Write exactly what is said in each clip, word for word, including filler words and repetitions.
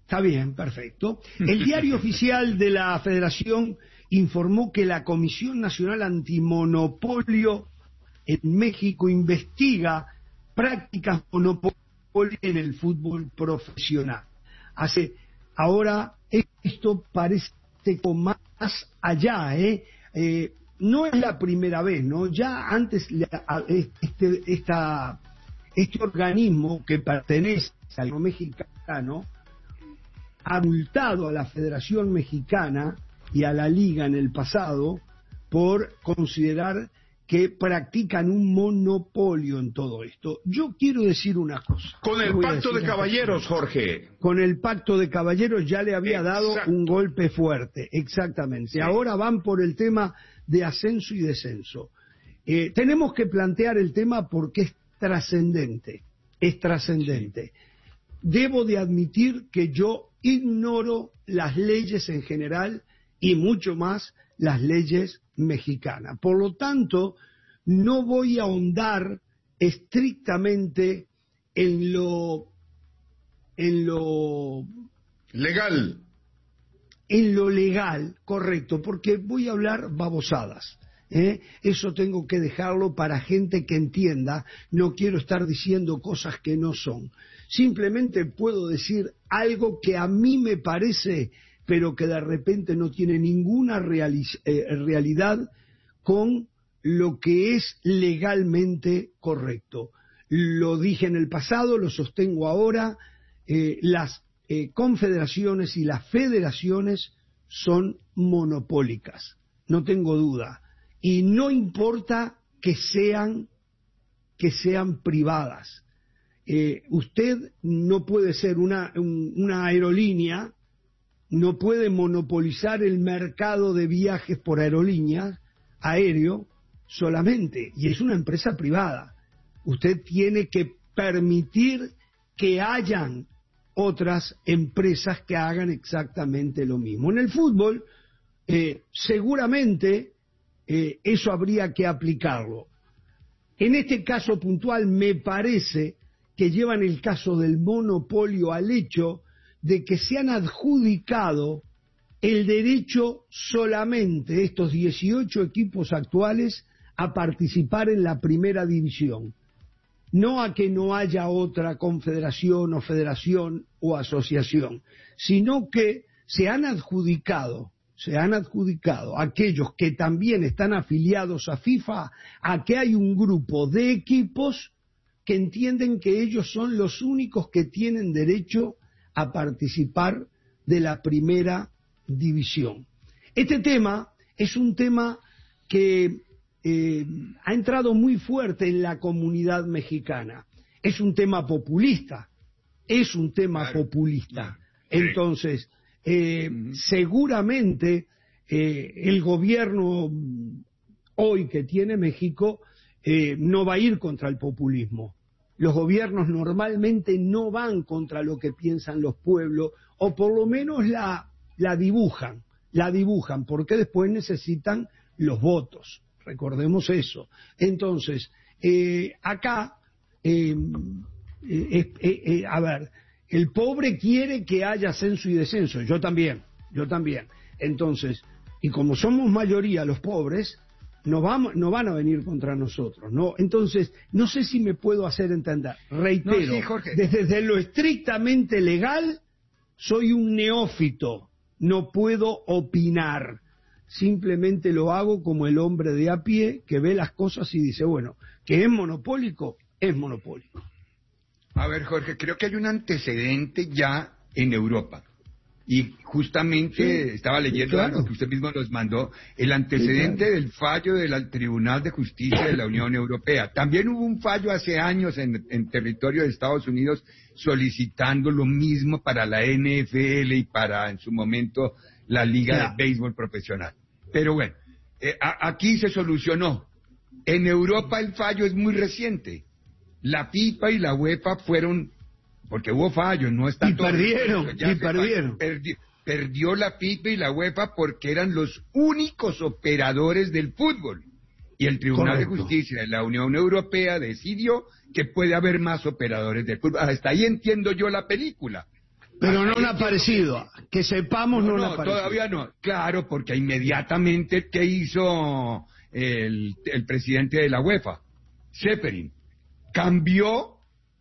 Está bien, perfecto. El diario oficial de la Federación informó que la Comisión Nacional Antimonopolio en México investiga prácticas monopólicas en el fútbol profesional. Hace, ahora esto parece más allá, ¿eh? Eh, no es la primera vez, ¿no? Ya antes este, esta, este organismo que pertenece al gobierno mexicano ha multado a la Federación Mexicana y a la Liga en el pasado por considerar que practican un monopolio en todo esto. Yo quiero decir una cosa. Con el pacto de caballeros, Jorge. Con el pacto de caballeros ya le había Exacto. dado un golpe fuerte, exactamente. Sí. Ahora van por el tema de ascenso y descenso. Eh, tenemos que plantear el tema porque es trascendente, es trascendente. Sí. Debo de admitir que yo ignoro las leyes en general y mucho más las leyes mexicanas. Por lo tanto, no voy a ahondar estrictamente en lo en lo legal. En lo legal, correcto, porque voy a hablar babosadas. ¿eh? Eso tengo que dejarlo para gente que entienda. No quiero estar diciendo cosas que no son. Simplemente puedo decir algo que a mí me parece, pero que de repente no tiene ninguna reali- eh, realidad con lo que es legalmente correcto. Lo dije en el pasado, lo sostengo ahora, eh, las eh, confederaciones y las federaciones son monopólicas, no tengo duda, y no importa que sean, que sean privadas. Eh, usted no puede ser una, un, una aerolínea, no puede monopolizar el mercado de viajes por aerolíneas aéreo solamente, y es una empresa privada. Usted tiene que permitir que hayan otras empresas que hagan exactamente lo mismo. En el fútbol, eh, seguramente eh, eso habría que aplicarlo. En este caso puntual me parece que llevan el caso del monopolio al hecho de que se han adjudicado el derecho solamente estos dieciocho equipos actuales a participar en la primera división, no a que no haya otra confederación o federación o asociación, sino que se han adjudicado, se han adjudicado aquellos que también están afiliados a FIFA, a que hay un grupo de equipos que entienden que ellos son los únicos que tienen derecho a participar de la primera división. Este tema es un tema que eh, ha entrado muy fuerte en la comunidad mexicana. Es un tema populista, es un tema claro, populista. Claro. Entonces, eh, uh-huh. seguramente eh, el gobierno hoy que tiene México eh, no va a ir contra el populismo. Los gobiernos normalmente no van contra lo que piensan los pueblos, o por lo menos la, la dibujan, la dibujan, porque después necesitan los votos, recordemos eso. Entonces, eh, acá, eh, eh, eh, eh, a ver, el pobre quiere que haya ascenso y descenso, yo también, yo también. Entonces, y como somos mayoría los pobres, no, vamos, no van a venir contra nosotros, ¿no? Entonces, no sé si me puedo hacer entender. Reitero, no, sí, Jorge. Desde, desde lo estrictamente legal, soy un neófito, no puedo opinar. Simplemente lo hago como el hombre de a pie que ve las cosas y dice, bueno, que es monopólico, es monopólico. A ver, Jorge, creo que hay un antecedente ya en Europa. Y justamente sí, estaba leyendo sí, claro. lo que usted mismo nos mandó, el antecedente sí, claro. del fallo del Tribunal de Justicia de la Unión Europea. También hubo un fallo hace años en, en territorio de Estados Unidos solicitando lo mismo para la N F L y para, en su momento, la Liga claro. de Béisbol Profesional. Pero bueno, eh, a, aquí se solucionó. En Europa el fallo es muy reciente. La FIFA y la UEFA fueron... porque hubo fallos, no está y todo. Perdieron, y perdieron. Perdió, perdió la FIFA y la UEFA porque eran los únicos operadores del fútbol. Y el Tribunal Correcto. de Justicia de la Unión Europea decidió que puede haber más operadores del fútbol. Hasta ahí entiendo yo la película. Pero no han aparecido, que sepamos no, no, no han aparecido. Todavía no, claro, porque inmediatamente, ¿qué hizo el, el presidente de la UEFA? Ceferin, cambió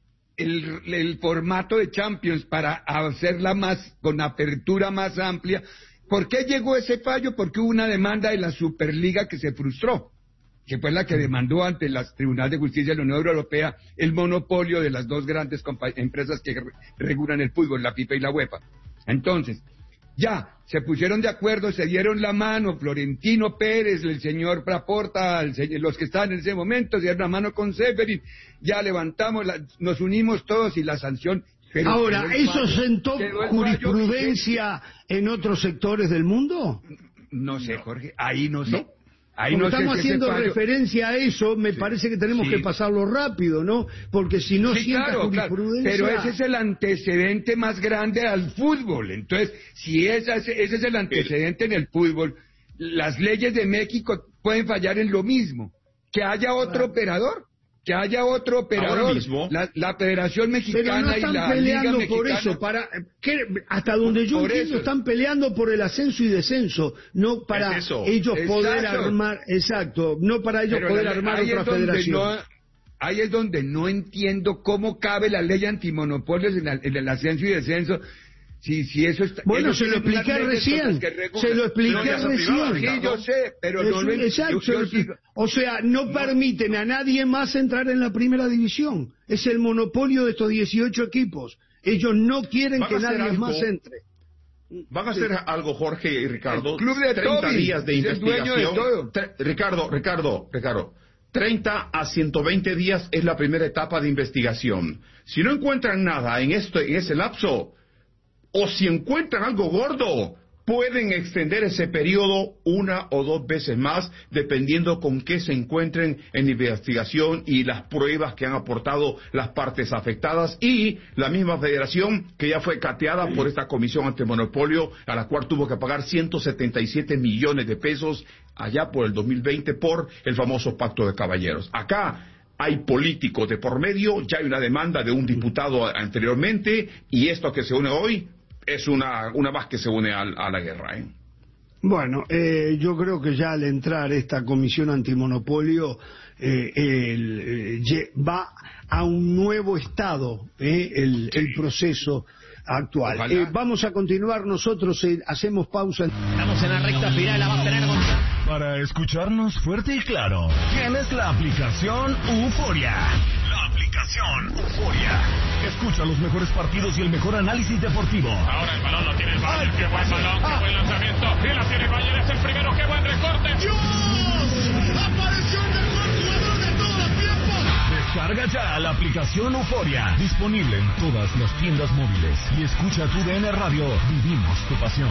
el, el formato de Champions para hacerla más, con apertura más amplia. ¿Por qué llegó ese fallo? Porque hubo una demanda de la Superliga que se frustró, que fue la que demandó ante los Tribunales de Justicia de la Unión Europea el monopolio de las dos grandes empresas que re regulan el fútbol, la FIFA y la UEFA. Entonces, ya, se pusieron de acuerdo, se dieron la mano, Florentino Pérez, el señor Laporta, el señor, los que estaban en ese momento, se dieron la mano con Ceferin, ya levantamos, la, nos unimos todos y la sanción... Pero ahora, ¿eso sentó jurisprudencia en otros sectores del mundo? No sé, Jorge, ahí no sé. ¿No? Ahí Como no estamos sé haciendo fallo... referencia a eso, me sí, parece que tenemos sí. que pasarlo rápido, ¿no? Porque si no sí, sienta claro, jurisprudencia... Claro. Pero ese es el antecedente más grande al fútbol. Entonces, si ese, ese es el antecedente en el fútbol, las leyes de México pueden fallar en lo mismo. Que haya otro claro. operador. Que haya otro operador, mismo, la, la Federación Mexicana no y la peleando Liga por Mexicana. Eso, para, ¿qué, hasta donde yo por entiendo, eso. están peleando por el ascenso y descenso, no para ellos exacto. poder armar, exacto, no para ellos Pero poder la, armar otra federación. No, ahí es donde no entiendo cómo cabe la ley antimonopolios en, la, en el ascenso y descenso. Si, si eso está, bueno, se lo expliqué recién, se lo expliqué no, recién. Sí, yo sé, pero es, no lo exacto, yo, yo sigo, o sea, no, no permiten a nadie más entrar en la primera división. Es el monopolio de estos dieciocho equipos. Ellos no quieren que nadie algo, más entre. Van a hacer sí. algo, Jorge y Ricardo. El club de treinta Toby, días de investigación. De todo. Ricardo, Ricardo, Ricardo. treinta a ciento veinte días es la primera etapa de investigación. Si no encuentran nada en esto, en ese lapso, o si encuentran algo gordo, pueden extender ese periodo una o dos veces más, dependiendo con qué se encuentren en investigación y las pruebas que han aportado las partes afectadas y la misma federación que ya fue cateada por esta comisión antimonopolio, a la cual tuvo que pagar ciento setenta y siete millones de pesos allá por el dos mil veinte por el famoso Pacto de Caballeros. Acá hay políticos de por medio, ya hay una demanda de un diputado anteriormente y esto que se une hoy es una, una más que se une a, a la guerra, ¿eh? Bueno, eh, yo creo que ya al entrar esta comisión antimonopolio eh, el, eh, va a un nuevo estado eh, el, el proceso actual. Eh, vamos a continuar nosotros, eh, hacemos pausa. Estamos en la recta final, la va a tener con... Para escucharnos fuerte y claro, tienes la aplicación Euforia. La aplicación Euforia. Escucha los mejores partidos y el mejor análisis deportivo. Ahora el balón lo tiene el Bayern. Qué buen balón, qué buen lanzamiento. Y la tiene el Bayern, es el primero. Qué buen recorte. ¡Dios! ¡Apareció el mejor jugador de todos los tiempos! Descarga ya la aplicación Euforia. Disponible en todas las tiendas móviles. Y escucha tu D N Radio. Vivimos tu pasión.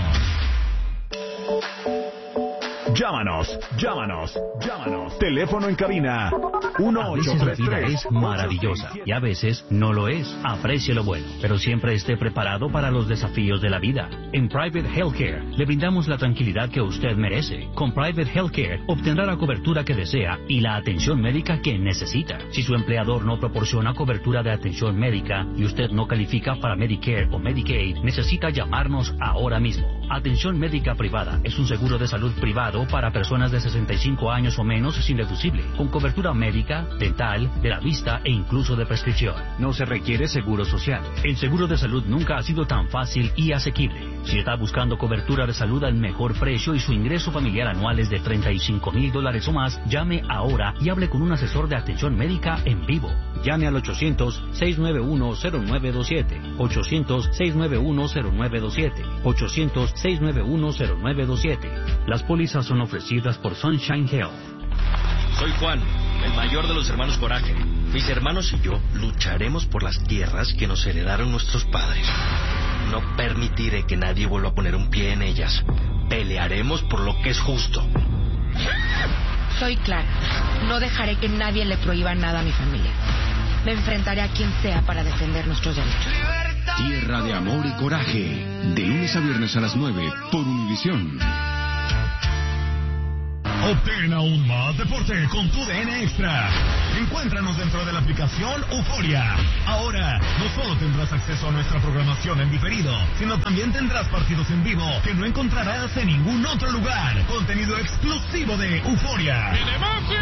Llámanos, llámanos, llámanos. Teléfono en cabina uno ocho tres tres. A veces la vida es maravillosa y a veces no lo es. Aprecie lo bueno, pero siempre esté preparado para los desafíos de la vida. En Private Healthcare le brindamos la tranquilidad que usted merece. Con Private Healthcare obtendrá la cobertura que desea y la atención médica que necesita. Si su empleador no proporciona cobertura de atención médica y usted no califica para Medicare o Medicaid, necesita llamarnos ahora mismo. Atención médica privada es un seguro de salud privado para personas de sesenta y cinco años o menos sin deducible, con cobertura médica, dental, de la vista e incluso de prescripción. No se requiere seguro social. El seguro de salud nunca ha sido tan fácil y asequible. Si está buscando cobertura de salud al mejor precio y su ingreso familiar anual es de treinta y cinco mil dólares o más, llame ahora y hable con un asesor de atención médica en vivo. Llame al ochocientos, seis nueve uno, cero nueve dos siete, ochocientos, seis nueve uno, cero nueve dos siete, ochocientos, seis nueve uno, cero nueve dos siete. Las pólizas son ofrecidas por Sunshine Health. Soy Juan, el mayor de los hermanos Coraje. Mis hermanos y yo lucharemos por las tierras que nos heredaron nuestros padres. No permitiré que nadie vuelva a poner un pie en ellas. Pelearemos por lo que es justo. Soy Clara. No dejaré que nadie le prohíba nada a mi familia. Me enfrentaré a quien sea para defender nuestros derechos. Tierra de amor y coraje. De lunes a viernes a las nueve por Univisión. Obtén aún más deporte con tu D N Extra. Encuéntranos dentro de la aplicación Euforia. Ahora, no solo tendrás acceso a nuestra programación en diferido, sino también tendrás partidos en vivo que no encontrarás en ningún otro lugar. Contenido exclusivo de Euforia. ¡Viene Messi!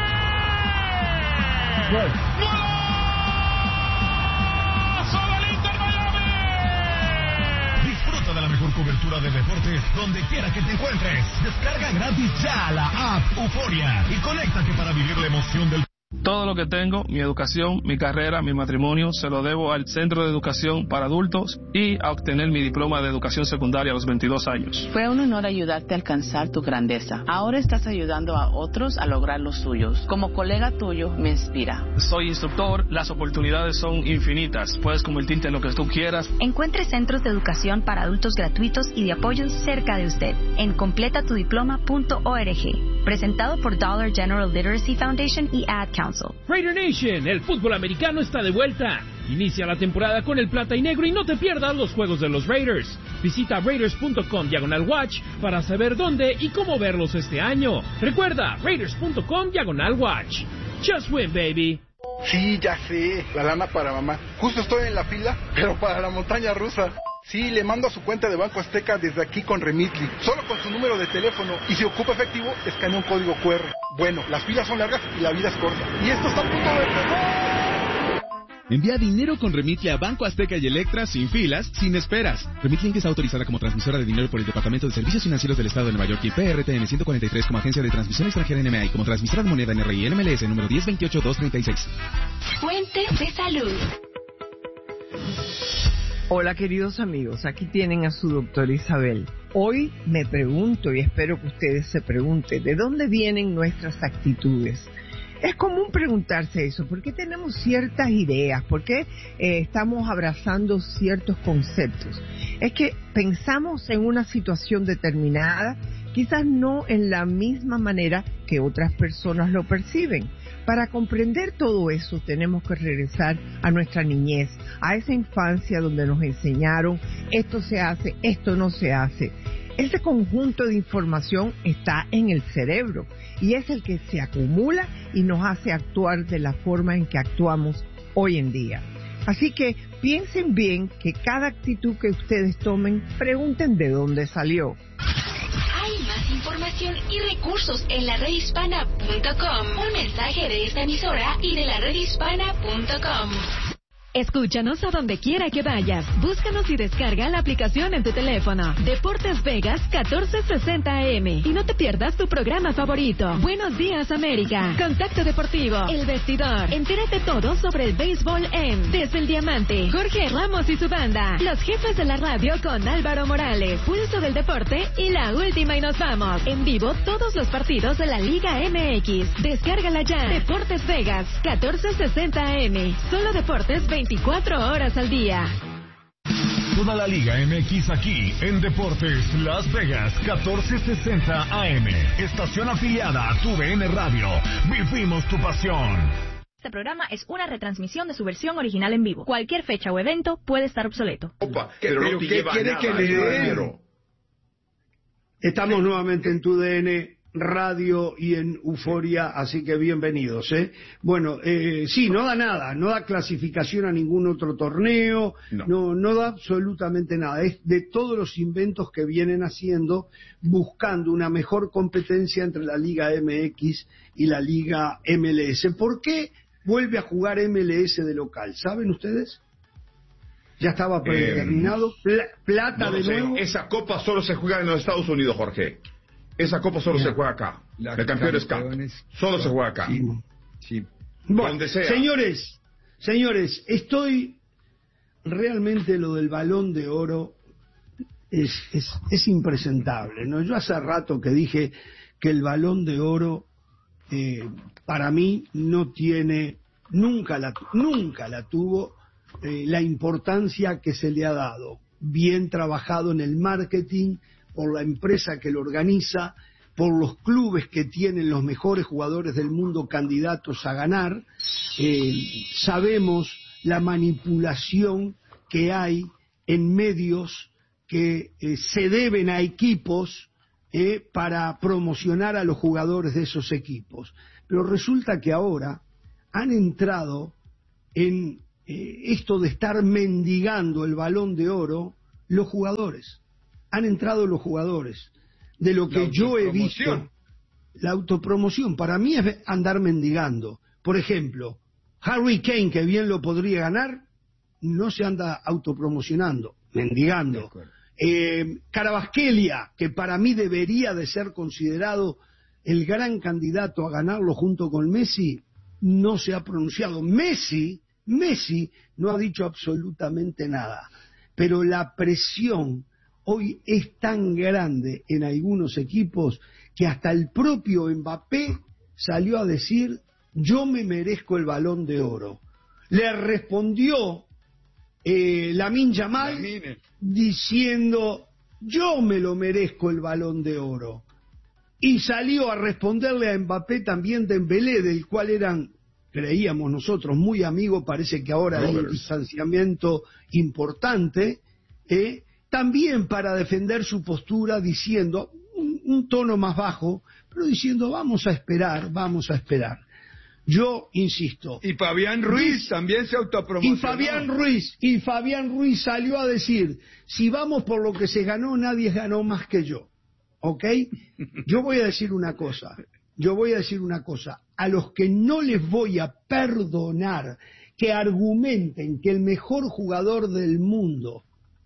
¡Gol! Disfruta de la mejor cobertura de deportes donde quiera que te encuentres. Descarga gratis ya la app Euforia y conéctate para vivir la emoción del... Todo lo que tengo, mi educación, mi carrera, mi matrimonio, se lo debo al Centro de Educación para Adultos y a obtener mi diploma de educación secundaria a los veintidós años. Fue un honor ayudarte a alcanzar tu grandeza. Ahora estás ayudando a otros a lograr los suyos. Como colega tuyo, me inspira. Soy instructor, las oportunidades son infinitas. Puedes convertirte en lo que tú quieras. Encuentre centros de educación para adultos gratuitos y de apoyo cerca de usted en completa tu diploma punto org. Presentado por Dollar General Literacy Foundation y Ad Council. Raider Nation, el fútbol americano está de vuelta. Inicia la temporada con el plata y negro y no te pierdas los juegos de los Raiders. Visita raiders punto com diagonal watch para saber dónde y cómo verlos este año. Recuerda, raiders punto com diagonal watch. Just win, baby. Sí, ya sé, la lana para mamá. Justo estoy en la fila, pero para la montaña rusa. Sí, le mando a su cuenta de Banco Azteca desde aquí con Remitly, solo con su número de teléfono, y si ocupa efectivo, escanea un código cu erre. Bueno, las filas son largas y la vida es corta. Y esto está a punto de empezar. Envía dinero con Remitly a Banco Azteca y Electra sin filas, sin esperas. Remitly está autorizada como transmisora de dinero por el Departamento de Servicios Financieros del Estado de Nueva York y P R T N ciento cuarenta y tres como agencia de transmisión extranjera N M A y como transmisora de moneda N R I N M L S número diez veintiocho dos treinta y seis. Fuente de salud. Hola queridos amigos, aquí tienen a su doctora Isabel. Hoy me pregunto y espero que ustedes se pregunten, ¿de dónde vienen nuestras actitudes? Es común preguntarse eso, ¿por qué tenemos ciertas ideas? ¿Por qué eh, estamos abrazando ciertos conceptos? Es que pensamos en una situación determinada, quizás no en la misma manera que otras personas lo perciben. Para comprender todo eso tenemos que regresar a nuestra niñez, a esa infancia donde nos enseñaron esto se hace, esto no se hace. Ese conjunto de información está en el cerebro y es el que se acumula y nos hace actuar de la forma en que actuamos hoy en día. Así que piensen bien que cada actitud que ustedes tomen, pregunten de dónde salió. Hay más información y recursos en la red hispana punto com. Un mensaje de esta emisora y de la red hispana punto com. Escúchanos a donde quiera que vayas. Búscanos y descarga la aplicación en tu teléfono. Deportes Vegas catorce sesenta A M. Y no te pierdas tu programa favorito. Buenos días, América. Contacto Deportivo. El Vestidor. Entérate todo sobre el béisbol en Desde el Diamante. Jorge Ramos y su banda. Los jefes de la radio con Álvaro Morales. Pulso del Deporte y la última y nos vamos. En vivo todos los partidos de la Liga M X. Descárgala ya. Deportes Vegas catorce sesenta A M. Solo deportes veinticuatro horas al día. Toda la Liga M X aquí en Deportes Las Vegas catorce sesenta A M. Estación afiliada a tu D N Radio. Vivimos tu pasión. Este programa es una retransmisión de su versión original en vivo. Cualquier fecha o evento puede estar obsoleto. Opa, pero, pero no te ¿qué lleva quiere nada, que le den? Estamos nuevamente en tu D N Radio y en Euforia, así que bienvenidos, ¿eh? Bueno, eh, sí, no da nada, no da clasificación a ningún otro torneo, no. no, no da absolutamente nada. Es de todos los inventos que vienen haciendo, buscando una mejor competencia entre la Liga M X y la Liga M L S. ¿Por qué vuelve a jugar M L S de local? ¿Saben ustedes? Ya estaba predeterminado. Pla plata no de sé, nuevo. Esa copa solo se juega en los Estados Unidos, Jorge. Esa copa solo yeah. se juega acá. La el Campeones Cup. Solo se juega acá. Sí. Sí. Bueno, donde sea. Señores, señores, estoy realmente lo del Balón de Oro es, es, es impresentable, ¿no? Yo hace rato que dije que el Balón de Oro eh, para mí no tiene, nunca la, nunca la tuvo eh, la importancia que se le ha dado. Bien trabajado en el marketing, por la empresa que lo organiza, por los clubes que tienen los mejores jugadores del mundo candidatos a ganar. Eh, sabemos la manipulación que hay en medios que eh, se deben a equipos eh, para promocionar a los jugadores de esos equipos. Pero resulta que ahora han entrado en eh, esto de estar mendigando el Balón de Oro los jugadores. Han entrado los jugadores. De lo que yo he visto, la autopromoción, para mí es andar mendigando. Por ejemplo, Harry Kane, que bien lo podría ganar, no se anda autopromocionando, mendigando. Eh, Carabasquelia, que para mí debería de ser considerado el gran candidato a ganarlo junto con Messi, no se ha pronunciado. Messi, Messi no ha dicho absolutamente nada. Pero la presión hoy es tan grande en algunos equipos que hasta el propio Mbappé salió a decir: yo me merezco el Balón de Oro. Le respondió eh, Lamine Yamal Lamine. diciendo: yo me lo merezco el Balón de Oro. Y salió a responderle a Mbappé también Dembélé, del cual eran, creíamos nosotros, muy amigos. Parece que ahora hay un distanciamiento importante, ¿eh? También para defender su postura, diciendo, un, un tono más bajo, pero diciendo: vamos a esperar, vamos a esperar. Yo insisto. Y Fabián Ruiz y, también se autopromocionó. Y Fabián Ruiz, y Fabián Ruiz salió a decir: si vamos por lo que se ganó, nadie ganó más que yo. ¿Ok? Yo voy a decir una cosa, yo voy a decir una cosa. A los que no les voy a perdonar que argumenten que el mejor jugador del mundo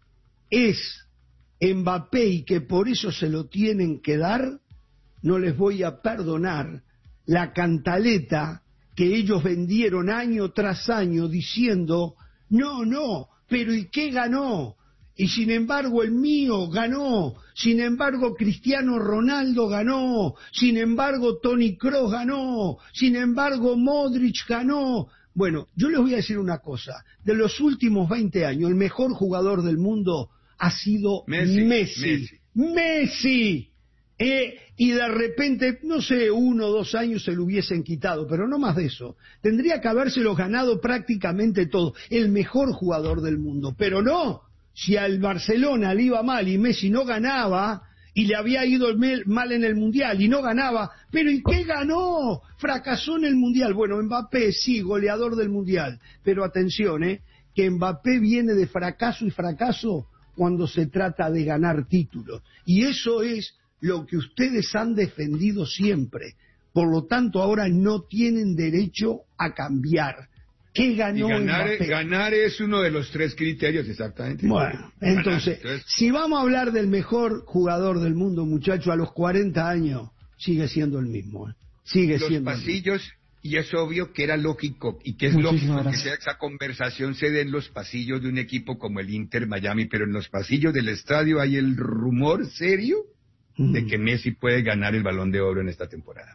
es Mbappé y que por eso se lo tienen que dar, no les voy a perdonar la cantaleta que ellos vendieron año tras año diciendo: no, no, pero ¿y qué ganó? Y sin embargo el mío ganó, sin embargo Cristiano Ronaldo ganó, sin embargo Toni Kroos ganó, sin embargo Modric ganó. Bueno, yo les voy a decir una cosa: de los últimos veinte años, el mejor jugador del mundo ha sido Messi. Messi. Messi. Messi. Eh, y de repente, no sé, uno o dos años se lo hubiesen quitado, pero no más de eso. Tendría que habérselo ganado prácticamente todo. El mejor jugador del mundo. Pero no, si al Barcelona le iba mal y Messi no ganaba, y le había ido mal en el Mundial y no ganaba, pero ¿y qué ganó? Fracasó en el Mundial. Bueno, Mbappé sí, goleador del Mundial. Pero atención, eh, que Mbappé viene de fracaso y fracaso cuando se trata de ganar títulos. Y eso es lo que ustedes han defendido siempre. Por lo tanto, ahora no tienen derecho a cambiar. ¿Qué ganó y ganar, Mbappé? Ganar es uno de los tres criterios, exactamente. Bueno, entonces, entonces, si vamos a hablar del mejor jugador del mundo, muchacho, a los cuarenta años, sigue siendo el mismo. ¿eh? Sigue los siendo pasillos, y es obvio que era lógico, y que es Muchísimas lógico gracias. que sea esa conversación se dé en los pasillos de un equipo como el Inter Miami, pero en los pasillos del estadio hay el rumor serio mm. de que Messi puede ganar el Balón de Oro en esta temporada.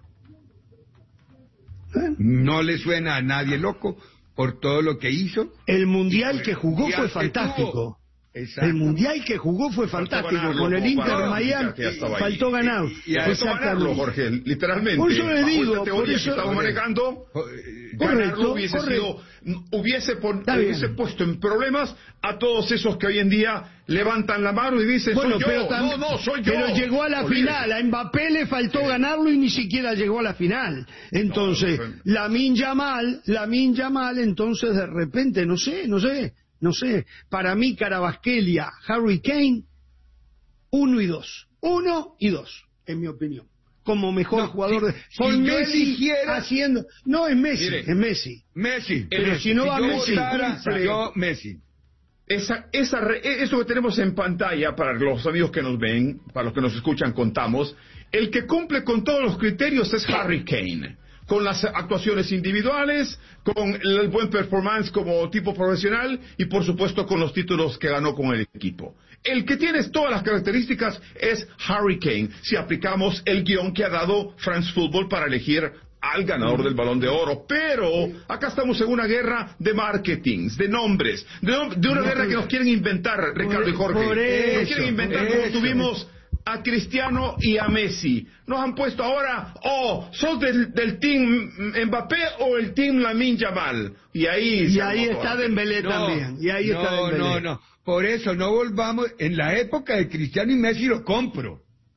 ¿Eh? No le suena a nadie loco por todo lo que hizo. El mundial que jugó fue fantástico. El mundial que jugó fue fantástico. Ganarlo, con el Inter de Miami faltó ganar. Y, y, y faltó ganarlo, Jorge, literalmente. Por eso le digo, por eso estamos manejando, ganarlo hubiese sido, hubiese, pon, hubiese puesto en problemas a todos esos que hoy en día levantan la mano y dicen: bueno, soy yo, pero tam, no, no, soy yo. Pero llegó a la Olvídate. final, a Mbappé le faltó sí. ganarlo y ni siquiera llegó a la final. Entonces, no, no, no. Lamine Yamal, Lamine Yamal, entonces de repente, no sé, no sé. No sé, para mí Carabasquelia, Harry Kane, uno y dos. Uno y dos, en mi opinión. Como mejor no, jugador de... Si, con si Messi eligiera... haciendo... No, es Messi, Mire, es Messi. Messi. Pero Messi. si no si va Messi... Votara, yo, Messi. Esa, esa, eso que tenemos en pantalla, para los amigos que nos ven, para los que nos escuchan, contamos, el que cumple con todos los criterios es Harry Kane. Con las actuaciones individuales, con el buen performance como tipo profesional y por supuesto con los títulos que ganó con el equipo. El que tiene todas las características es Harry Kane, si aplicamos el guión que ha dado France Football para elegir al ganador del Balón de Oro. Pero acá estamos en una guerra de marketings, de nombres, de, de una guerra que nos quieren inventar, Ricardo y Jorge. Por eso, nos quieren inventar como tuvimos a Cristiano y a Messi. Nos han puesto ahora, oh, ¿sos del, del team Mbappé o el team Lamine Yamal? Y ahí, y ahí está Dembélé no, también. Y ahí no, está Dembélé. No, no, por eso no volvamos. En la época de Cristiano y Messi lo compro.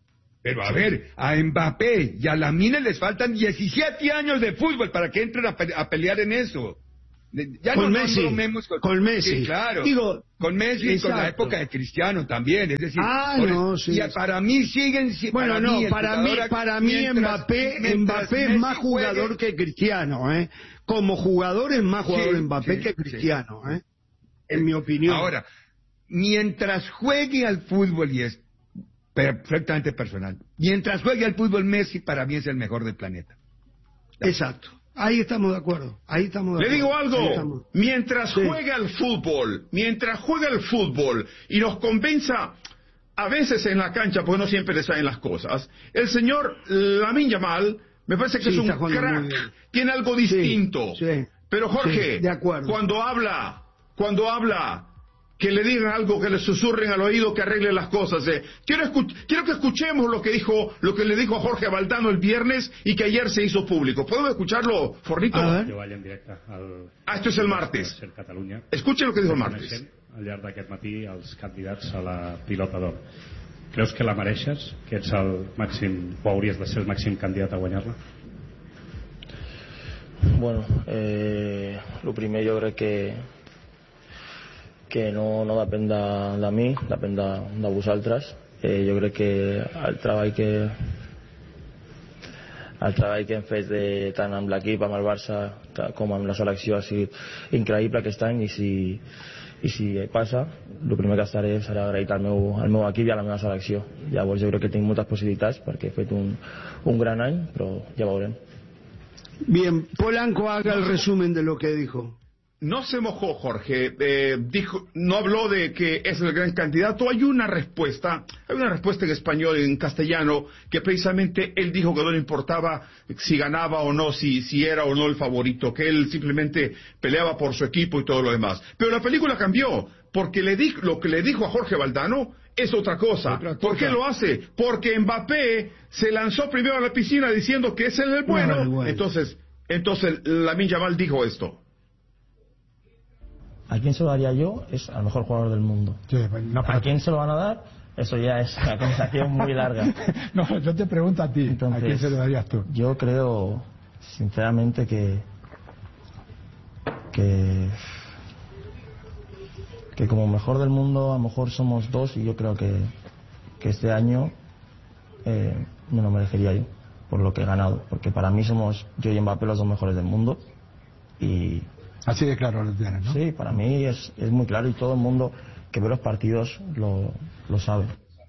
Pero a ver, a Mbappé y a Lamine les faltan diecisiete años de fútbol para que entren a, pe a pelear en eso. Ya con no, Messi, no, no con, con Messi, sí, claro, digo, con Messi y con la época de Cristiano también, es decir, ah, por, no, sí, y para mí siguen, bueno, para no, mí, para mí, para mí Mbappé, Mbappé es más jugador juegue... que Cristiano, ¿eh? Como jugador es más jugador sí, Mbappé sí, que Cristiano, sí. ¿eh? En mi opinión. Ahora, mientras juegue al fútbol, y es perfectamente personal, mientras juegue al fútbol, Messi para mí es el mejor del planeta. Exacto. Ahí estamos de acuerdo, ahí estamos de Le acuerdo. digo algo, mientras sí. juega al fútbol, mientras juega al fútbol y nos convenza, a veces en la cancha, porque no siempre le salen las cosas, el señor Lamine Yamal, me parece que sí, es un crack, tiene algo distinto. Sí, sí, pero Jorge, sí, de acuerdo. cuando habla, cuando habla, que le digan algo, que le susurren al oído, que arreglen las cosas. Eh. Quiero, quiero que escuchemos lo que dijo, lo que le dijo a Jorge Valdano el viernes y que ayer se hizo público. ¿Podemos escucharlo, Fornito? Jo vaig en directe al... Ah, esto es el martes. Catalunya. Escuche lo que dijo el martes. Al llarg d'aquest matí els candidats a la pilota d'or. Creus que la mereixes? Que ets el màxim, o hauries de ser el màxim candidat a guanyar-la? Bueno, eh, lo primer jo crec que que no, no depèn de, de mi, depèn de, de vosaltres. Eh, jo crec que el treball que el treball que hem fet de, tant amb l'equip, amb el Barça, com amb la selecció ha sigut increïble aquest any, i si, i si passa, el primer que estaré serà agraït al meu, al meu equip i a la meva selecció. Llavors jo crec que tinc moltes possibilitats perquè he fet un, un gran any, però ja veurem. Bien, Polanco haga el resumen de lo que dijo. No se mojó, Jorge, eh, dijo, no habló de que es el gran candidato. Hay una respuesta, hay una respuesta en español, en castellano, que precisamente él dijo que no le importaba si ganaba o no, si, si era o no el favorito, que él simplemente peleaba por su equipo y todo lo demás. Pero la película cambió, porque le di, lo que le dijo a Jorge Valdano es otra cosa. otra cosa. ¿Por qué lo hace? Porque Mbappé se lanzó primero a la piscina diciendo que es él el bueno. Bueno, bueno. Entonces, entonces Lamine Yamal dijo esto. ¿A quién se lo daría yo? Es al mejor jugador del mundo. Sí, no, ¿A quién se lo van a dar? Eso ya es una conversación muy larga. No, yo te pregunto a ti, Entonces, ¿a quién se lo darías tú? Yo creo, sinceramente, que que que como mejor del mundo a lo mejor somos dos, y yo creo que, que este año eh, me lo merecería yo, por lo que he ganado. Porque para mí somos yo y Mbappé los dos mejores del mundo. Y así de claro lo tienes, ¿no? Sí, para mí es, es muy claro, y todo el mundo que ve los partidos lo, lo sabe.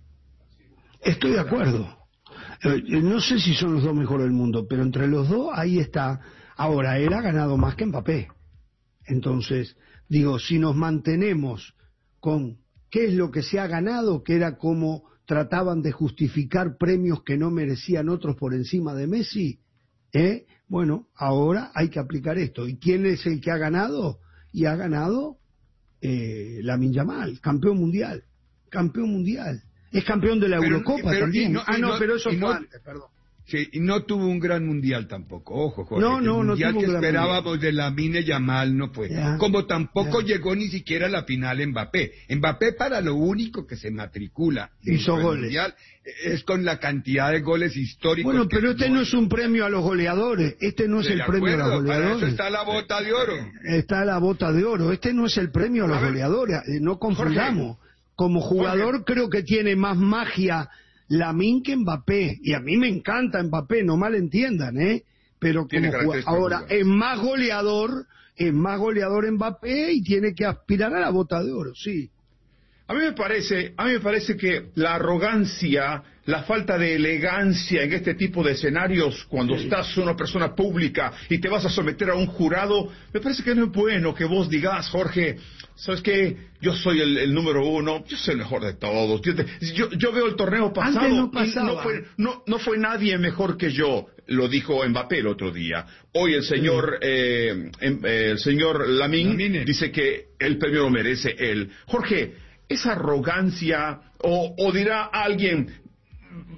Estoy de acuerdo. Eh, no sé si son los dos mejores del mundo, pero entre los dos ahí está. Ahora, él ha ganado más que Mbappé. Entonces, digo, si nos mantenemos con qué es lo que se ha ganado, que era como trataban de justificar premios que no merecían otros por encima de Messi, ¿eh? Bueno, ahora hay que aplicar esto. ¿Y quién es el que ha ganado? Y ha ganado eh, Lamine Yamal, campeón mundial. Campeón mundial. Es campeón de la pero, Eurocopa pero, también. No, ah, no, no, pero eso fue no, antes, perdón. Sí, y no tuvo un gran mundial tampoco, ojo, Jorge. No, no, el mundial no tuvo que un gran esperábamos mundial. de Lamine Yamal no fue. Ya, Como tampoco ya. llegó ni siquiera a la final Mbappé. Mbappé para lo único que se matricula hizo goles. Mundial es con la cantidad de goles históricos. Bueno, pero este no es un premio a los goleadores. Este no es el acuerdo, premio a los goleadores. Para eso está la bota de oro. Está la bota de oro. Este no es el premio a los a goleadores. No confundamos. Jorge. Como jugador Jorge. creo que tiene más magia Lamine que Mbappé, y a mí me encanta Mbappé, no malentiendan, ¿eh? Pero como jugador, ahora es más goleador, es más goleador Mbappé y tiene que aspirar a la bota de oro, sí. A mí me parece, a mí me parece que la arrogancia, la falta de elegancia en este tipo de escenarios, cuando sí. estás una persona pública y te vas a someter a un jurado, me parece que no es bueno que vos digas, Jorge, ¿sabes qué? Yo soy el, el número uno, yo soy el mejor de todos. Yo, te, yo, yo veo el torneo pasado no y no fue, no, no fue nadie mejor que yo, lo dijo Mbappé el otro día. Hoy el señor, sí. eh, eh, el señor Lamine, Lamine dice que el premio lo merece él. Jorge, esa arrogancia, o, o dirá alguien,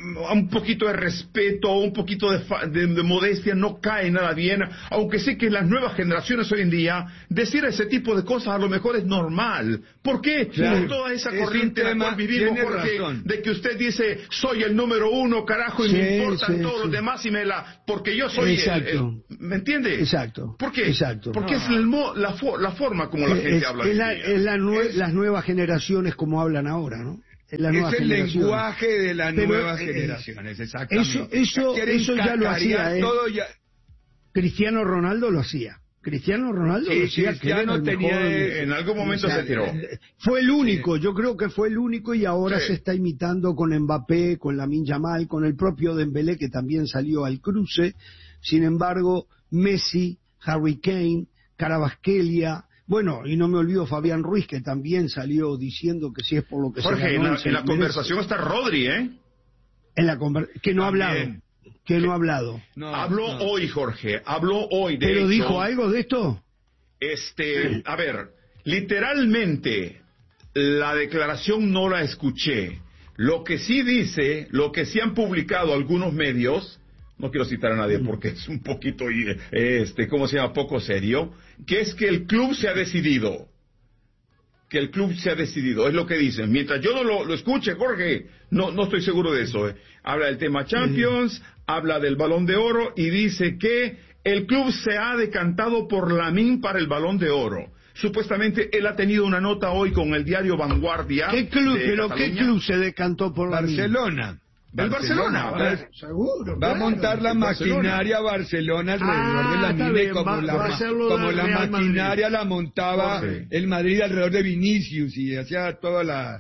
un poquito de respeto, un poquito de, fa, de, de modestia no cae nada bien, aunque sé que en las nuevas generaciones hoy en día decir ese tipo de cosas a lo mejor es normal. ¿Por qué? Claro. Por toda esa corriente en la cual vivimos, porque de que usted dice soy el número uno, carajo, y sí, me importan sí, todos sí. los demás y me la, porque yo soy Exacto. el, el, ¿me entiende? Exacto. ¿Por qué? Exacto. Porque no. es el, la, la forma como la es, gente es, habla. Es, la, es la nue es, las nuevas generaciones como hablan ahora, ¿no? Es, es el lenguaje de las Pero, nuevas eh, generaciones, exactamente. Eso, eso, eso ya lo hacía, ¿eh? Todo ya... Cristiano Ronaldo lo hacía. Cristiano Ronaldo sí, lo hacía. Cristiano que tenía, mejor, en algún momento o sea, se tiró. Fue el único, sí. yo creo que fue el único y ahora sí. se está imitando con Mbappé, con Lamine Yamal, con el propio Dembélé que también salió al cruce. Sin embargo, Messi, Harry Kane, Kvaratskhelia, bueno, y no me olvido Fabián Ruiz, que también salió diciendo que si es por lo que Jorge, se ganó, en la, en la conversación está Rodri, ¿eh? En la conver que no ha hablado, que no ha hablado. No, habló no. hoy, Jorge, habló hoy. De ¿Pero hecho, dijo algo de esto? Este, a ver, literalmente, la declaración no la escuché. Lo que sí dice, lo que sí han publicado algunos medios, no quiero citar a nadie porque es un poquito, este, ¿cómo se llama? Poco serio, que es que el club se ha decidido. Que el club se ha decidido, es lo que dicen. Mientras yo no lo, lo escuche, Jorge, no, no estoy seguro de eso. Eh. Habla del tema Champions, sí. habla del Balón de Oro y dice que el club se ha decantado por Lamine para el Balón de Oro. Supuestamente él ha tenido una nota hoy con el diario Vanguardia. ¿Qué club, pero qué club se decantó por Lamine? Barcelona. El Barcelona, Barcelona. Seguro. Va a montar la maquinaria Barcelona alrededor ah, de Lamine, como va, la, va como la maquinaria Madrid. La montaba sí. el Madrid alrededor de Vinicius y hacía toda la...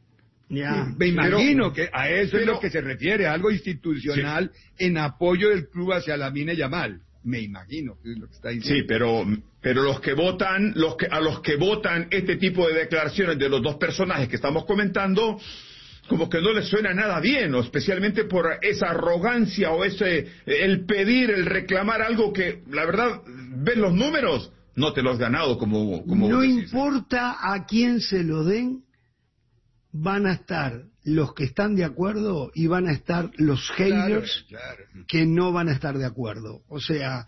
Ya. Me imagino pero, que a eso pero, es lo que se refiere, algo institucional sí. en apoyo del club hacia Lamine Yamal. Me imagino que es lo que está diciendo. Sí, pero pero los que votan, los que a los que votan este tipo de declaraciones de los dos personajes que estamos comentando, como que no les suena nada bien, o especialmente por esa arrogancia o ese el pedir, el reclamar algo que la verdad ven los números, no te lo has ganado como como no importa a quién se lo den, van a estar los que están de acuerdo y van a estar los haters claro, claro. que no van a estar de acuerdo. O sea,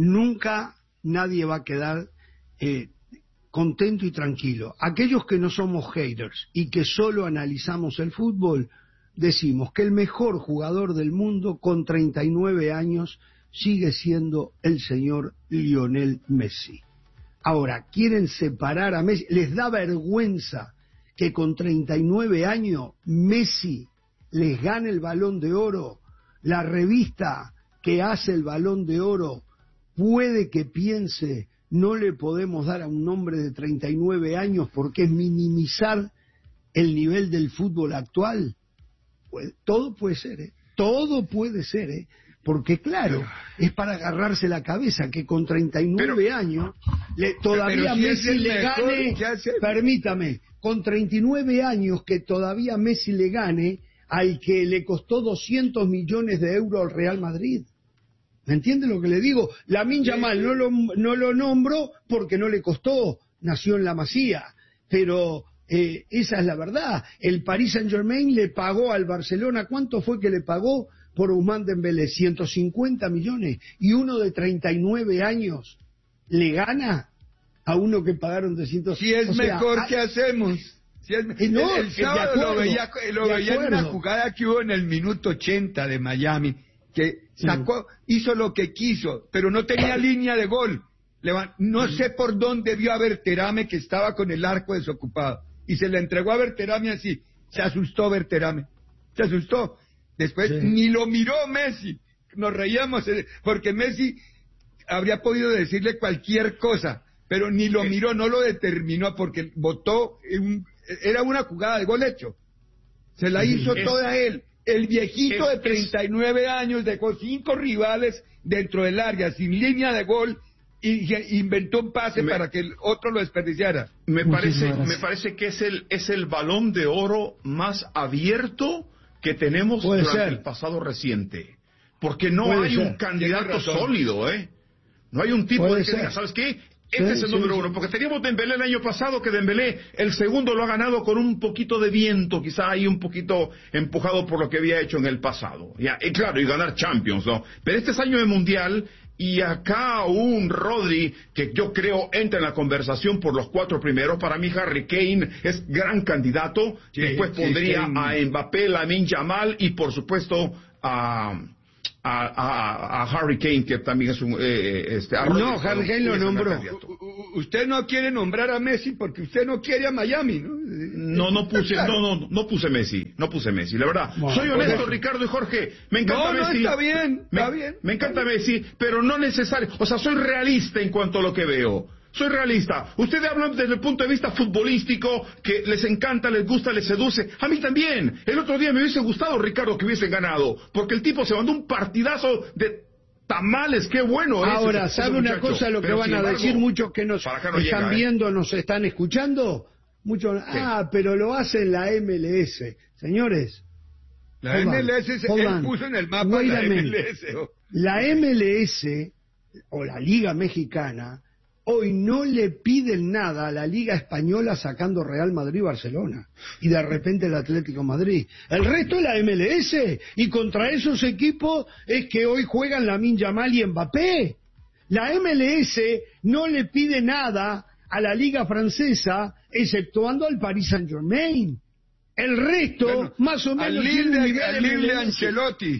nunca nadie va a quedar eh, contento y tranquilo. Aquellos que no somos haters y que solo analizamos el fútbol, decimos que el mejor jugador del mundo con treinta y nueve años sigue siendo el señor Lionel Messi. Ahora, quieren separar a Messi, les da vergüenza que con treinta y nueve años Messi les gane el Balón de Oro. La revista que hace el Balón de Oro puede que piense no le podemos dar a un hombre de treinta y nueve años porque es minimizar el nivel del fútbol actual. Pues, todo puede ser, ¿eh? Todo puede ser, ¿eh? Porque claro, es para agarrarse la cabeza que con treinta y nueve pero, años le, todavía si Messi es le mejor, gane, permítame, con treinta y nueve años que todavía Messi le gane al que le costó doscientos millones de euros al Real Madrid. ¿Me entiende lo que le digo? Lamine Yamal no lo, no lo nombro porque no le costó, nació en la Masía, pero eh, esa es la verdad. El Paris Saint-Germain le pagó al Barcelona, ¿cuánto fue que le pagó por Ousmane Dembélé? ciento cincuenta millones. Y uno de treinta y nueve años le gana a uno que pagaron trescientos. Si es o sea, mejor a... que hacemos. Si es... eh, no, el, el sábado acuerdo, lo veía, lo veía en una jugada que hubo en el minuto ochenta de Miami, que sacó, sí. hizo lo que quiso, pero no tenía línea de gol. No sé por dónde vio a Berterame que estaba con el arco desocupado. Y se le entregó a Berterame así. Se asustó Berterame. Se asustó. Después sí. ni lo miró Messi. Nos reíamos porque Messi habría podido decirle cualquier cosa, pero ni lo miró, no lo determinó porque votó, un, era una jugada de gol hecho. Se la hizo es, toda él. El viejito es, de treinta y nueve años dejó cinco rivales dentro del área sin línea de gol y inventó un pase me, para que el otro lo desperdiciara. Me parece, me parece que es el es el Balón de Oro más abierto que tenemos Puede durante ser. el pasado reciente, porque no Puede hay ser. un candidato sólido, ¿eh? No hay un tipo Puede de que diga, ¿sabes qué? Este Sí, es el sí, número sí. uno, porque teníamos Dembélé el año pasado, que Dembélé el segundo lo ha ganado con un poquito de viento, quizá ahí un poquito empujado por lo que había hecho en el pasado. Ya, y claro, y ganar Champions, ¿no? Pero este es año de Mundial, y acá un Rodri, que yo creo entra en la conversación por los cuatro primeros. Para mí Harry Kane es gran candidato. Sí, Después sí, pondría sí. a Mbappé, Lamine Yamal y por supuesto a... A, a, a Harry Kane, que también es un... Eh, este, a no, Harry Kane lo nombró. Usted no quiere nombrar a Messi porque usted no quiere a Miami, ¿no? No, no puse, no, no, no puse Messi, no puse Messi, la verdad. Bueno, Soy honesto, pues, Ricardo y Jorge, me encanta no, Messi. No, está bien, está me, bien. Me encanta Messi, pero no necesario, o sea, soy realista en cuanto a lo que veo. Soy realista. Ustedes hablan desde el punto de vista futbolístico, que les encanta, les gusta, les seduce. A mí también. El otro día me hubiese gustado, Ricardo, que hubiesen ganado, porque el tipo se mandó un partidazo de tamales. Qué bueno. Ahora, ese, ¿sabe ese una muchacho? cosa lo que pero, van a embargo, decir muchos que nos no están llega, viendo, ¿eh? nos están escuchando? Muchos, ah, pero lo hace la M L S. Señores. La M L S se él puso en el mapa la M L S. Oh. La M L S, o la Liga Mexicana, hoy no le piden nada a la Liga Española sacando Real Madrid y Barcelona. Y de repente el Atlético Madrid. El resto es la M L S. Y contra esos equipos es que hoy juegan Lamine Yamal y Mbappé. La M L S no le pide nada a la Liga Francesa, exceptuando al Paris Saint-Germain. El resto, bueno, más o menos... Al Lille, al Lille Ancelotti.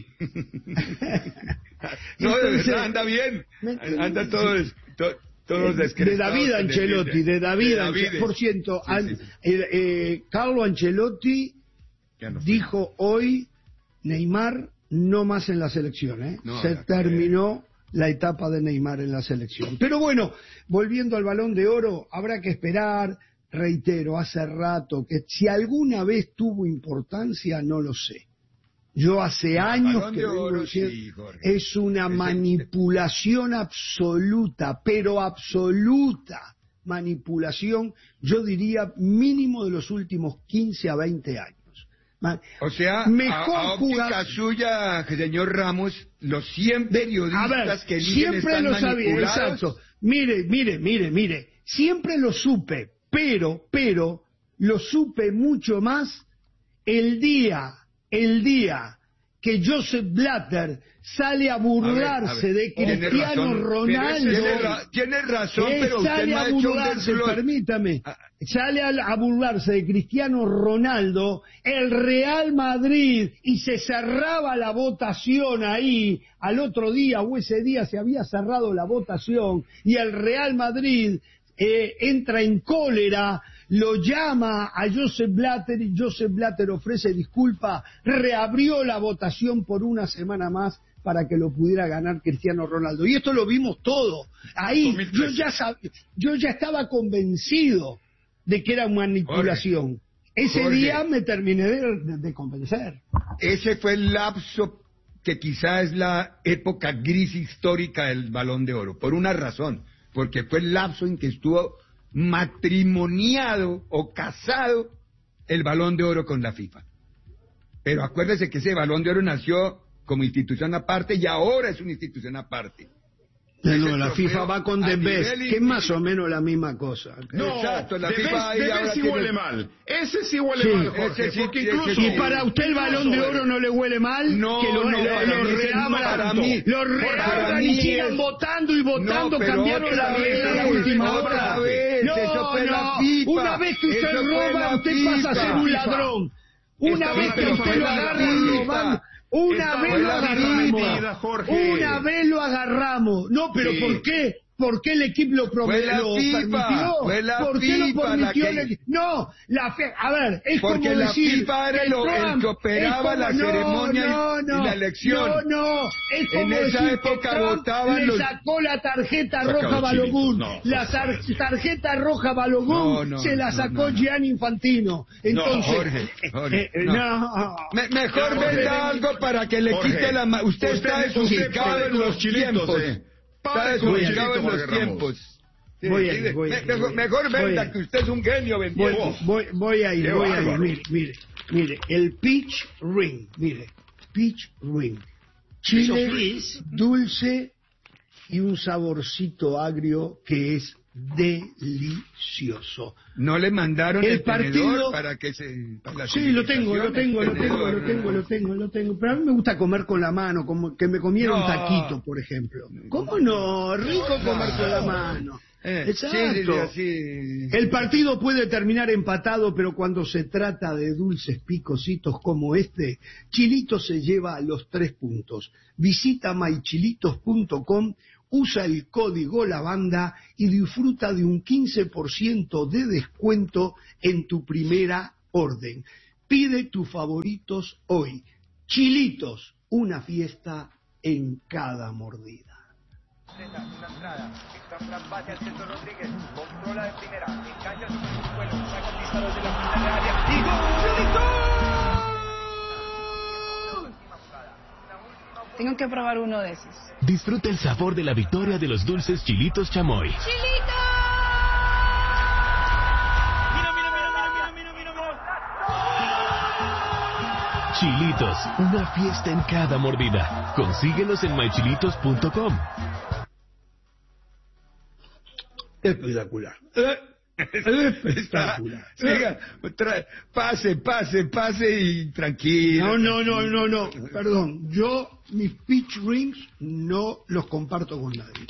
No, de verdad, anda bien. Anda todo... todo Todos de David Ancelotti, de David, de David Ancelotti. Por cierto, sí, sí, sí. Eh, eh, Carlo Ancelotti no dijo hoy, Neymar no más en la selección, ¿eh? No, se terminó que... la etapa de Neymar en la selección. Pero bueno, volviendo al Balón de Oro, habrá que esperar, reitero, hace rato, que si alguna vez tuvo importancia, no lo sé. Yo hace años que vengo diciendo, es una manipulación absoluta, pero absoluta manipulación, yo diría mínimo de los últimos quince a veinte años. O sea, mejor a, a óptica suya, señor Ramos, los cien periodistas ver, que eligen siempre están lo sabía, manipulados. Exacto. Mire, mire, mire, mire, siempre lo supe, pero, pero, lo supe mucho más el día... el día que Joseph Blatter sale a burlarse a ver, a ver. de Cristiano Ronaldo. Tiene, ra tiene razón, pero usted sale no a ha burlarse, hecho un permítame, sale a, a burlarse de Cristiano Ronaldo, el Real Madrid, y se cerraba la votación ahí, al otro día o ese día se había cerrado la votación, y el Real Madrid eh, entra en cólera, lo llama a Joseph Blatter y Joseph Blatter ofrece disculpa, reabrió la votación por una semana más para que lo pudiera ganar Cristiano Ronaldo. Y esto lo vimos todo. Ahí yo ya, sab... yo ya estaba convencido de que era manipulación. Jorge, Ese Jorge, día me terminé de, de, de convencer. Ese fue el lapso que quizá es la época gris histórica del Balón de Oro, por una razón, porque fue el lapso en que estuvo matrimoniado o casado el Balón de Oro con la FIFA. Pero acuérdese que ese Balón de Oro nació como institución aparte y ahora es una institución aparte. No, no, la FIFA va con The Best, que es más o menos la misma cosa. No, exacto, la The FIFA Best, The Best sí huele mal. Ese sí huele sí, mal, Jorge, sí, porque sí, incluso... ¿Y para usted el Balón de Oro no le huele mal? No, que lo, no, lo, para lo mí, reabran, para mí, lo reabran y sigan es... votando y votando, no, cambiaron la regla a la última hora. Vez, no, eso fue no, la FIFA. Una vez que usted eso roba, usted FIFA. pasa a ser un ladrón. Una vez que usted lo agarra robando... Una vez lo agarramos, una vez lo agarramos. No, pero sí. ¿por qué? ¿Por qué el equipo lo, lo permitió? Fue la ¿Por qué FIFA lo permitió? la que... No, la fe... a ver, es porque como la decir... FIFA era el, el que operaba como... la no, ceremonia no, no, y la elección. No, no, es como en esa decir época que Trump votaban le los... sacó la tarjeta roja a Balogun. No, la tar tarjeta roja a Balogun no, no, se la sacó no, no. Gianni Infantino. Entonces, no, Jorge, Jorge, eh, eh, no. no. Me, mejor venda algo para que le Jorge, quite la... Usted, usted está desubicado en los tiempos. Eh. Está desubicado en los tiempos. Sí, voy ahí, voy ahí, mejor voy mejor venda voy que usted es un genio vendiendo. Voy, voy, voy ahí, Qué voy bárbaro. ahí, mire, mire, mire, el peach ring, mire, peach ring, chile dulce y un saborcito agrio que es delicioso. ¿No le mandaron el, el partido para que se... Para sí, lo tengo, lo tengo, lo tengo, lo tengo, lo tengo, lo tengo. Pero a mí me gusta comer con la mano, como que me comiera no. un taquito, por ejemplo. ¿Cómo no? Rico comer con la mano. Eh, Exacto. Sí, sí, sí. El partido puede terminar empatado, pero cuando se trata de dulces picositos como este, Chilitos se lleva los tres puntos. Visita my chilitos punto com, usa el código LAVANDA y disfruta de un quince por ciento de descuento en tu primera orden. Pide tus favoritos hoy. Chilitos, una fiesta en cada mordida. Una entrada, está Fran Bate al centro Rodríguez, controla de primera, engancha su suelo, saca el disparo de la punta de área, y ¡gol! Tengo que probar uno de esos. Disfruta el sabor de la victoria de los dulces Chilitos Chamoy. ¡Chilitos! Mira, mira, mira, mira, mira, mira, mira. Chilitos, una fiesta en cada mordida. Consíguelos en my chilitos punto com. Espectacular. Espectacular. Siga, tra- pase, pase, pase y tranquilo. No, no, no, no, no. Perdón. Yo, mis pitch rings no los comparto con nadie.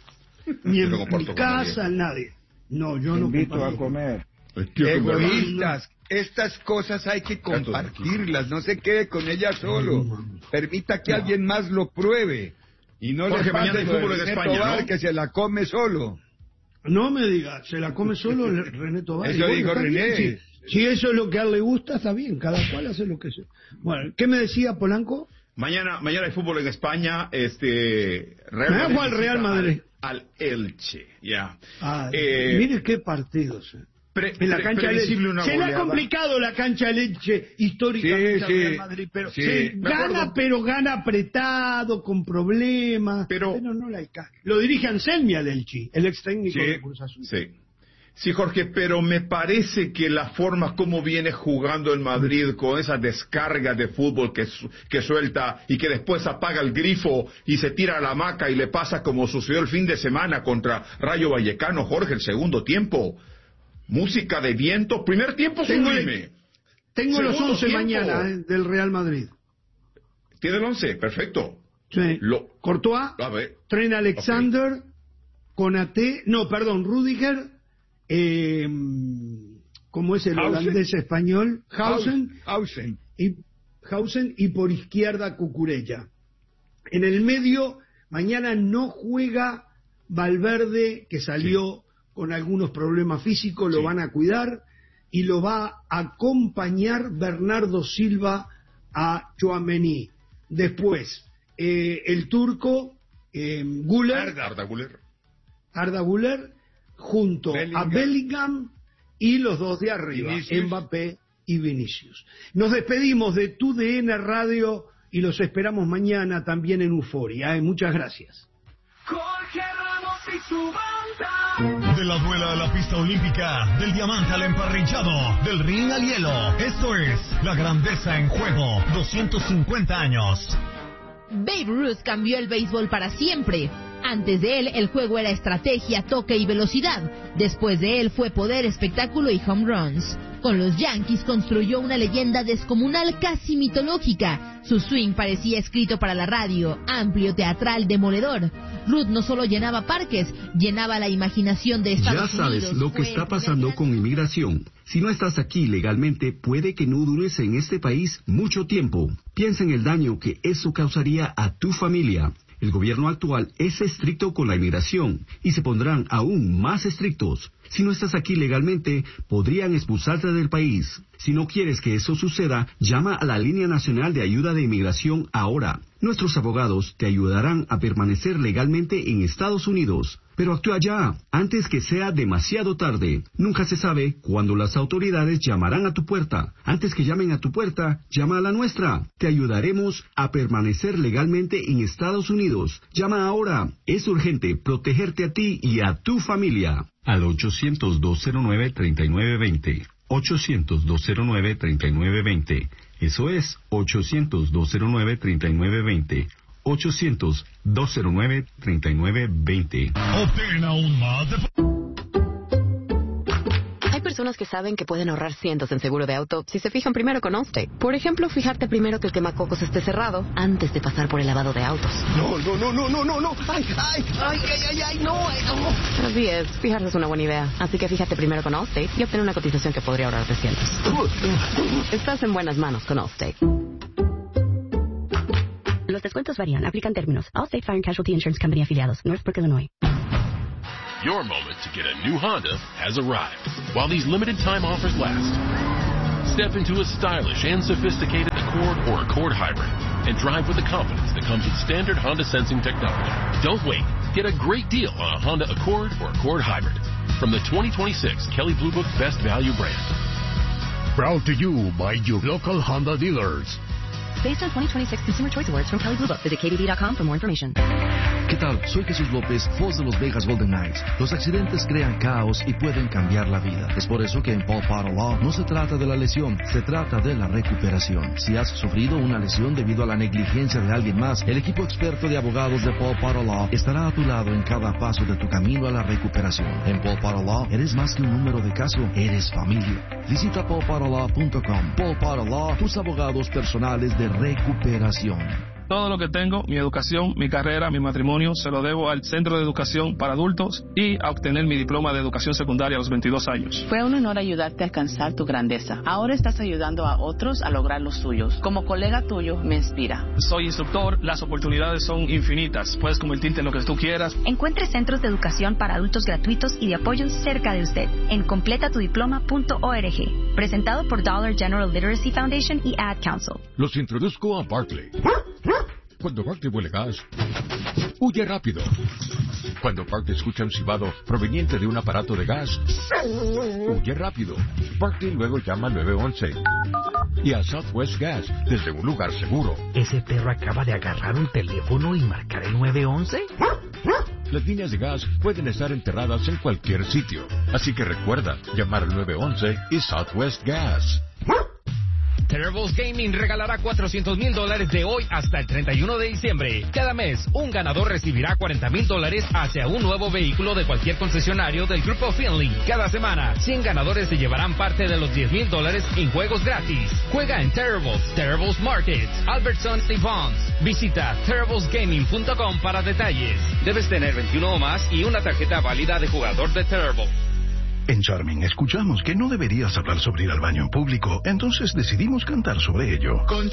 Ni en mi casa, nadie. No, yo no invito a comer. Egoístas. Estas cosas hay que compartirlas. No se quede con ellas solo. Permita que alguien más lo pruebe. Y no Jorge, le pase mañana hay fútbol en España, Tobar, ¿no? que se la come solo. No me diga, se la come solo René Tobar. Eso bueno, dijo René. Si, si eso es lo que a él le gusta, está bien, cada cual hace lo que sea. Bueno, ¿qué me decía Polanco? Mañana, mañana hay fútbol en España, este... Real Madrid, al Real Madrid. Al, al Elche, ya. Yeah. Ah, eh, mire qué partidos. Eh. Pre, en la pre, cancha Leche. Se le ha complicado la cancha Leche históricamente sí, al Real sí, Madrid, pero sí, sí, gana, acuerdo. pero gana apretado, con problemas. Pero, pero no la alcanza. Lo dirige Anselmi al Elche, el ex técnico sí, de Cruz Azul. Sí. Sí, Jorge, pero me parece que la forma como viene jugando el Madrid con esa descarga de fútbol que, su, que suelta y que después apaga el grifo y se tira a la hamaca y le pasa como sucedió el fin de semana contra Rayo Vallecano, Jorge, el segundo tiempo. Música de viento, primer tiempo sublime. Tengo Segundo los once tiempo. mañana eh, del Real Madrid. ¿Tiene el once? Perfecto. Sí. Lo, Courtois, a ver. Trent Alexander, okay. Konaté, no, perdón, Rudiger, eh, ¿cómo es el Hausen. holandés español? Hausen, Hausen. Y, Hausen y por izquierda Cucurella. En el medio, mañana no juega Valverde, que salió... Sí. con algunos problemas físicos, lo sí. van a cuidar y lo va a acompañar Bernardo Silva a Tchouaméni. Después, eh, el turco eh, Güler, Arda, Arda Güler, Arda Güler, junto Bellingham. a Bellingham y los dos de arriba, Vinicius. Mbappé y Vinicius. Nos despedimos de Tu D N Radio y los esperamos mañana también en Euforia. ¿eh? Muchas gracias. Jorge Ramos y su banda. De la duela a la pista olímpica, del diamante al emparrillado, del ring al hielo. Esto es La Grandeza en Juego, doscientos cincuenta años. Babe Ruth cambió el béisbol para siempre. Antes de él, el juego era estrategia, toque y velocidad. Después de él fue poder, espectáculo y home runs. Con los Yankees construyó una leyenda descomunal casi mitológica. Su swing parecía escrito para la radio, amplio, teatral, demoledor. Ruth no solo llenaba parques, llenaba la imaginación de Estados Unidos. Ya sabes Unidos, lo que está pasando con inmigración. Si no estás aquí legalmente, puede que no dures en este país mucho tiempo. Piensa en el daño que eso causaría a tu familia. El gobierno actual es estricto con la inmigración y se pondrán aún más estrictos. Si no estás aquí legalmente, podrían expulsarte del país. Si no quieres que eso suceda, llama a la Línea Nacional de Ayuda de Inmigración ahora. Nuestros abogados te ayudarán a permanecer legalmente en Estados Unidos. Pero actúa ya, antes que sea demasiado tarde. Nunca se sabe cuándo las autoridades llamarán a tu puerta. Antes que llamen a tu puerta, llama a la nuestra. Te ayudaremos a permanecer legalmente en Estados Unidos. Llama ahora. Es urgente protegerte a ti y a tu familia. Al ochocientos, dos cero nueve, treinta y nueve veinte. ochocientos, dos cero nueve, treinta y nueve veinte. Eso es ochocientos, dos cero nueve, treinta y nueve veinte. ochocientos, dos cero nueve, treinta y nueve veinte. Obtén aún más de... personas que saben que pueden ahorrar cientos en seguro de auto si se fijan primero con Allstate. Por ejemplo, fijarte primero que el quemacocos esté cerrado antes de pasar por el lavado de autos. No, no, no, no, no, no, no. Ay, ay, ay, ay, ay, ay, no, ay, no. Así es, fijarse es una buena idea. Así que fíjate primero con Allstate y obtener una cotización que podría ahorrarte cientos. Estás en buenas manos con Allstate. Los descuentos varían. Aplican términos. Allstate Fire and Casualty Insurance Company afiliados. Northbrook, Illinois. Your moment to get a new Honda has arrived. While these limited time offers last, step into a stylish and sophisticated Accord or Accord Hybrid and drive with the confidence that comes with standard Honda sensing technology. Don't wait. Get a great deal on a Honda Accord or Accord Hybrid from the twenty twenty-six Kelley Blue Book Best Value brand. Proud to you by your local Honda dealers. Based on twenty twenty-six Consumer Choice Awards from Kelley Blue Book. Visit K B B dot com for more information. ¿Qué tal? Soy Jesús López, voz de los Vegas Golden Knights. Los accidentes crean caos y pueden cambiar la vida. Es por eso que en Paul Potter Law no se trata de la lesión, se trata de la recuperación. Si has sufrido una lesión debido a la negligencia de alguien más, el equipo experto de abogados de Paul Potter Law estará a tu lado en cada paso de tu camino a la recuperación. En Paul Potter Law eres más que un número de caso, eres familia. Visita paul potter law punto com. Paul Potter Law, tus abogados personales de recuperación. Todo lo que tengo, mi educación, mi carrera, mi matrimonio, se lo debo al Centro de Educación para Adultos y a obtener mi diploma de educación secundaria a los veintidós años. Fue un honor ayudarte a alcanzar tu grandeza. Ahora estás ayudando a otros a lograr los suyos. Como colega tuyo, me inspira. Soy instructor, las oportunidades son infinitas. Puedes convertirte en lo que tú quieras. Encuentre centros de educación para adultos gratuitos y de apoyo cerca de usted en completa tu diploma punto org. Presentado por Dollar General Literacy Foundation y Ad Council. Los introduzco a Barkley. Cuando Barkley huele gas, huye rápido. Cuando Barkley escucha un silbado proveniente de un aparato de gas, huye rápido. Barkley luego llama al nueve once y a Southwest Gas desde un lugar seguro. ¿Ese perro acaba de agarrar un teléfono y marcar el nueve once? Las líneas de gas pueden estar enterradas en cualquier sitio, así que recuerda llamar al nueve once y Southwest Gas. Terribles Gaming regalará cuatrocientos mil dólares de hoy hasta el treinta y uno de diciembre. Cada mes, un ganador recibirá cuarenta mil dólares hacia un nuevo vehículo de cualquier concesionario del Grupo Finley. Cada semana, cien ganadores se llevarán parte de los diez mil dólares en juegos gratis. Juega en Terribles, Terribles Markets, Albertson y Vons. Visita terribles gaming punto com para detalles. Debes tener veintiuno o más y una tarjeta válida de jugador de Terrible. En Charming escuchamos que no deberías hablar sobre ir al baño en público, entonces decidimos cantar sobre ello. Con